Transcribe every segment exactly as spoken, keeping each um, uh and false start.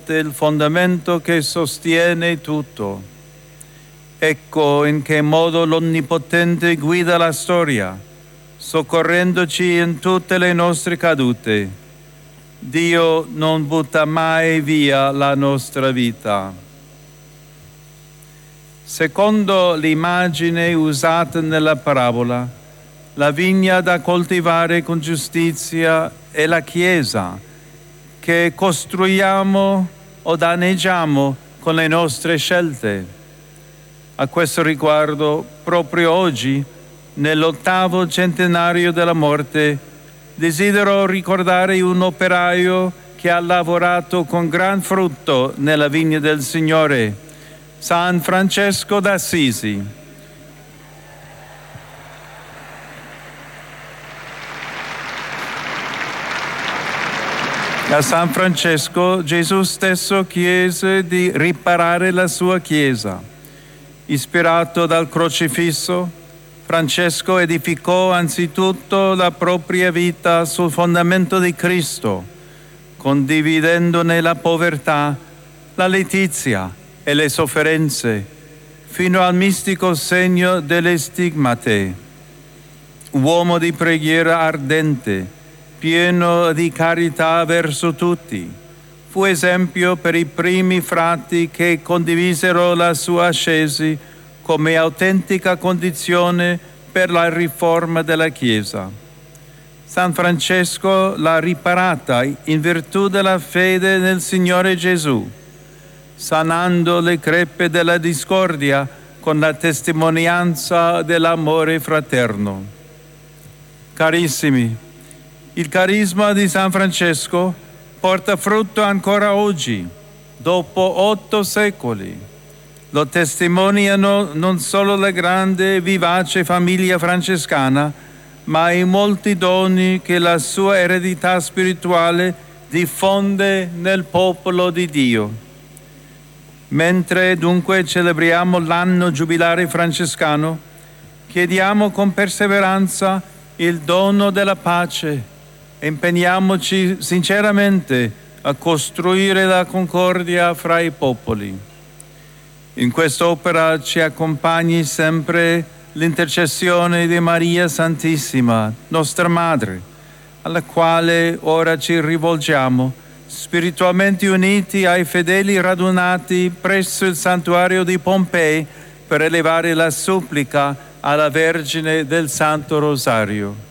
fede il fondamento che sostiene tutto. Ecco in che modo l'Onnipotente guida la storia, soccorrendoci in tutte le nostre cadute. Dio non butta mai via la nostra vita. Secondo l'immagine usata nella parabola, la vigna da coltivare con giustizia è la Chiesa, che costruiamo o danneggiamo con le nostre scelte. A questo riguardo, proprio oggi, nell'ottavo centenario della morte, desidero ricordare un operaio che ha lavorato con gran frutto nella vigna del Signore, San Francesco d'Assisi. A San Francesco Gesù stesso chiese di riparare la sua Chiesa. Ispirato dal crocifisso, Francesco edificò anzitutto la propria vita sul fondamento di Cristo, condividendone la povertà, la letizia e le sofferenze, fino al mistico segno delle stigmate. Uomo di preghiera ardente, pieno di carità verso tutti, fu esempio per i primi frati che condivisero la sua ascesi come autentica condizione per la riforma della Chiesa. San Francesco l'ha riparata in virtù della fede nel Signore Gesù, sanando le crepe della discordia con la testimonianza dell'amore fraterno. Carissimi, il carisma di San Francesco porta frutto ancora oggi, dopo otto secoli. Lo testimoniano non solo la grande e vivace famiglia francescana, ma i molti doni che la sua eredità spirituale diffonde nel popolo di Dio. Mentre dunque celebriamo l'anno giubilare francescano, chiediamo con perseveranza il dono della pace. Impegniamoci sinceramente a costruire la concordia fra i popoli. In quest'opera ci accompagni sempre l'intercessione di Maria Santissima, nostra Madre, alla quale ora ci rivolgiamo, spiritualmente uniti ai fedeli radunati presso il santuario di Pompei per elevare la supplica alla Vergine del Santo Rosario.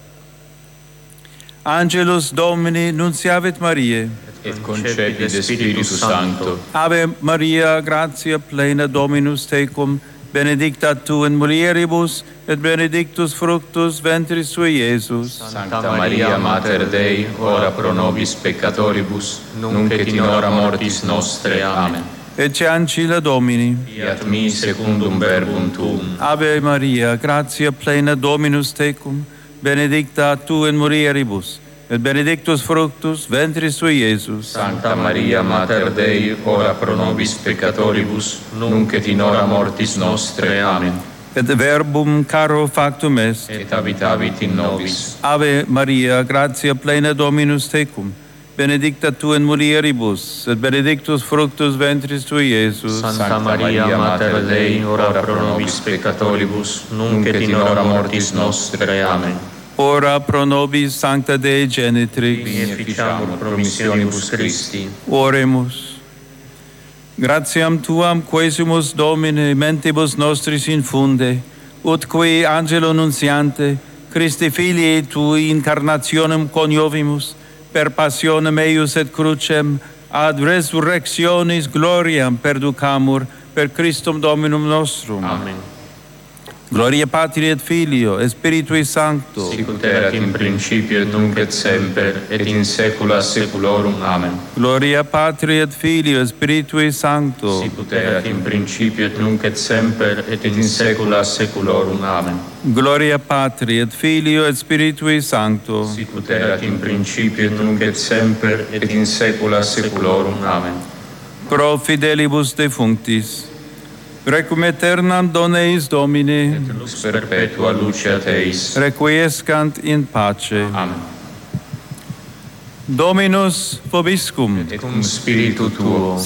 Angelus Domini nunciavit Mariae, et concepit de Spiritus Sancto. Ave Maria, gratia plena Dominus tecum, benedicta tu in mulieribus, et benedictus fructus ventris tui, Iesus. Sancta Maria, Mater Dei, ora pro nobis peccatoribus, nunc et in hora mortis nostre. Amen. Ecce ancilla Domini. Fiat mi secundum verbum tuum. Ave Maria, gratia plena Dominus tecum, benedicta tu in mulieribus, et benedictus fructus ventris tui, Iesus. Sancta Maria, Mater Dei, ora pro nobis peccatoribus, nunc et in hora mortis nostre. Amen. Et verbum caro factum est. Et habitavit in nobis. Ave Maria, gratia plena Dominus tecum, benedicta tu in mulieribus, et benedictus fructus ventris tui, Iesus. Sancta Maria, Mater Dei, ora pro nobis peccatoribus, nunc et in hora mortis nostre. Amen. Ora pro nobis Sancta Dei Genitrix. Beneficiamur promissionibus Christi. Oremus. Gratiam tuam quesimus Domine mentibus nostris infunde, ut qui angelo nuntiante, Christi filii tui incarnationem coniovimus, per passionem eius et crucem, ad resurrectionis gloriam perducamur, per Christum Dominum nostrum. Amen. Gloria Patri et Filio, et Spiritui Sancto. Sicut erat in principio et nunc et semper, et in saecula saeculorum. Amen. Gloria Patri et Filio, et Spiritui Sancto. Sicut erat in principio et nunc et semper, et in saecula saeculorum. Amen. Gloria Patri et Filio, et Spiritui Sancto. Sicut erat in principio et nunc et semper, et in saecula saeculorum. Amen. Pro fidelibus defunctis, requiem aeternam dona eis Domine, Et lux perpetua luceat eis. requiescant in pace. Amen. Dominus vobiscum. Et cum spiritu tuo.